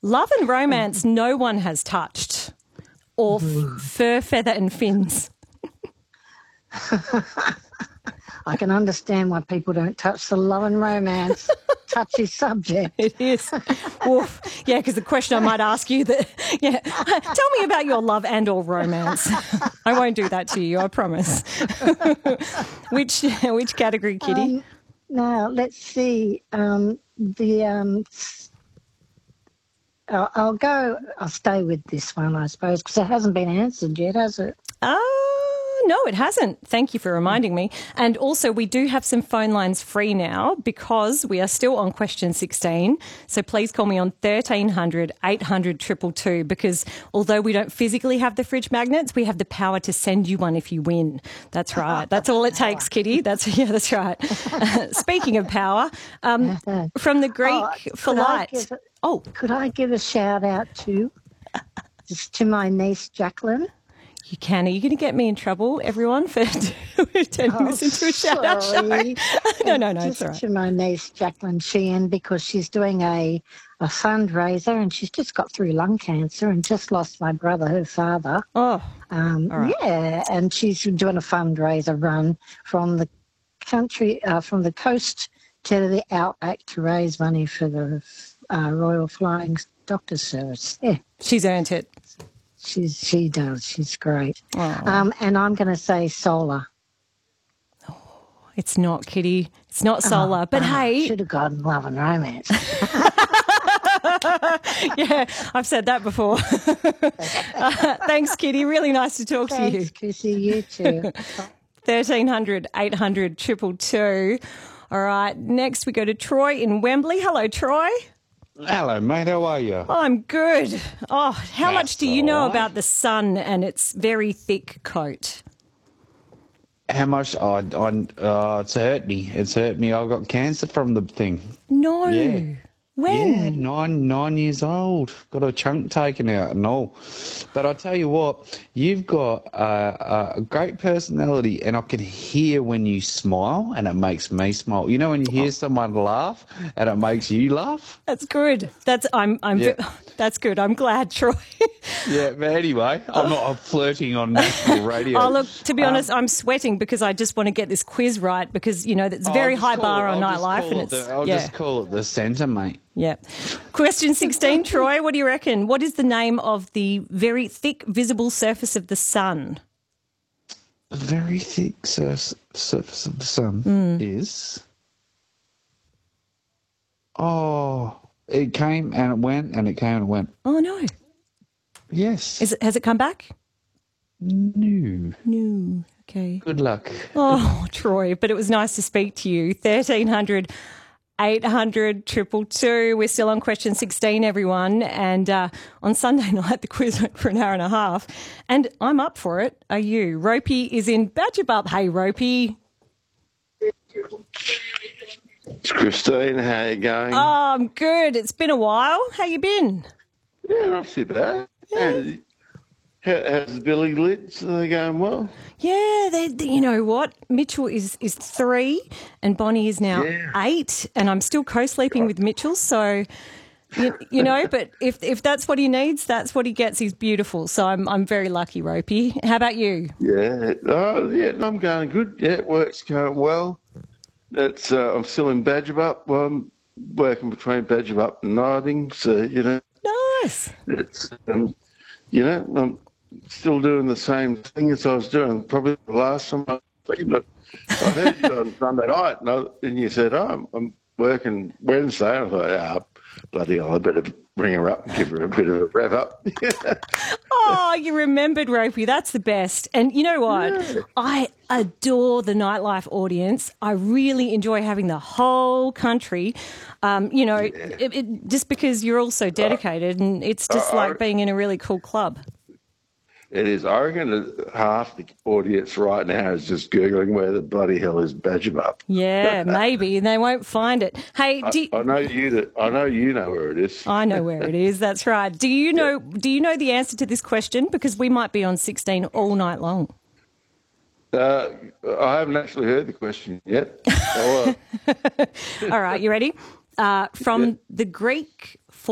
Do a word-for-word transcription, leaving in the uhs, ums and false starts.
Love and romance no one has touched. Or f- fur, feather and fins. I can understand why people don't touch the love and romance. Touchy subject. It is. Oof. Yeah, because the question I might ask you that, yeah, tell me about your love and or romance. I won't do that to you, I promise. which which category, Kitty? Um, now, let's see. Um, the um, I'll, I'll go, I'll stay with this one, I suppose, because it hasn't been answered yet, has it? Uh, no, it hasn't. Thank you for reminding me. And also, we do have some phone lines free now because we are still on question sixteen. So please call me on thirteen hundred, eight hundred, two two two because although we don't physically have the fridge magnets, we have the power to send you one if you win. That's right. That's all it takes, Kitty. That's yeah, that's right. Speaking of power, um, from the Greek Oh, for could I light. give a- Oh, Could I give a shout out to, just to my niece, Jacqueline? you can. Are you going to get me in trouble, everyone, for turning Oh, this into a shout-out show? sorry. no, no, no, it's Just all right. to my niece, Jacqueline Sheehan, because she's doing a, a fundraiser and she's just got through lung cancer and just lost my brother, her father. Oh, Um, all right. Yeah, and she's doing a fundraiser run from the country, uh, from the coast to the outback to raise money for the uh, Royal Flying Doctor Service. Yeah, She's earned it. she's she does. She's great. Oh. Um, and I'm going to say solar. It's not, Kitty. It's not solar. but hey, Should have gotten love and romance. yeah, I've said that before. uh, thanks, Kitty. Really nice to talk to you. Thanks, Chrissy. You too. thirteen hundred, eight hundred, two two two. All right, next we go to Troy in Wembley. Hello, Troy. Hello, mate. How are you? I'm good. Oh, how much That's do you know all right. about the sun and its very thick coat? How much? Oh, I, uh, it's hurt me. It's hurt me. I got cancer from the thing. No. Yeah. When? Yeah, nine nine years old. Got a chunk taken out and all. But I tell you what, you've got uh, a great personality, and I can hear when you smile, and it makes me smile. You know when you hear someone laugh, and it makes you laugh. That's good. That's I'm I'm. Yeah. That's good. I'm glad, Troy. Yeah, but anyway, I'm not flirting on national radio. Oh, look, to be Um, honest, I'm sweating because I just want to get this quiz right because, you know, it's a very I'll just high call bar it- on I'll just nightlife. call And it it's, the- I'll yeah, just call it the centre, mate. yeah. Question sixteen, Troy, what do you reckon? What is the name of the very thick visible surface of the sun? The very thick sur- surface of the sun Hmm. is. Oh, it came and it went, and it came and it went. Oh, no. Yes. Is it, has it come back? No. No. Okay. Good luck. Oh, Troy, but it was nice to speak to you. thirteen hundred, eight hundred, two two two. We're still on question sixteen, everyone. And uh, on Sunday night, the quiz went for an hour and a half. And I'm up for it. Are you? Ropey is in Badgerbup. Hey, Ropey. It's Christine. How you going? Oh, I'm good. It's been a while. How you been? yeah, not too bad. How, how, how's the Billy Lids? Are they going well? Yeah, they, they- you know what? Mitchell is, is three and Bonnie is now Yeah. eight, and I'm still co-sleeping with Mitchell. So, you, you know, but if if that's what he needs, that's what he gets. He's beautiful. So I'm I'm very lucky, Ropey. How about you? Yeah. Oh, yeah. I'm going good. Yeah, work's going well. It's uh, I'm still in Badgerbup. Well, I'm working between Badgerbup and Niding, so you know Nice. it's um, you know I'm still doing the same thing as I was doing probably the last time I but I heard you on Sunday night, and, I, and you said, "Oh, I'm, I'm working Wednesday." I thought, "Ah, bloody hell, I better bring her up and give her a bit of a rev up." Oh, you remembered Ropey. That's the best. And you know what? I adore the nightlife audience. I really enjoy having the whole country, um, you know, it, it, just because you're all so dedicated and it's just Uh, like I- being in a really cool club. It is. I reckon that half the audience right now is just Googling where the bloody hell is Badgerbup. Yeah, maybe. And they won't find it. Hey, do I know you that I know you know where it is. I know where it is. That's right. Do you know do you know the answer to this question? Because we might be on sixteen all night long. Uh, I haven't actually heard the question yet. Oh, uh, All right, you ready? Uh, from the Greek